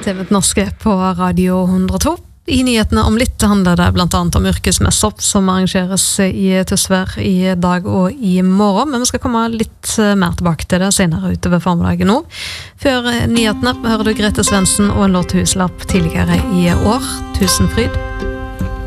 TV Norske på Radio 102. I nyhetene om litt handler det blant annet om yrkesmesser som arrangeres i Tysvær i dag og i morgen, men vi skal komme litt mer tilbake til det senere utover formiddagen nå. Før nyhetene hører du Grete Svendsen og en låt huslapp tidligere i år, Tusenfryd.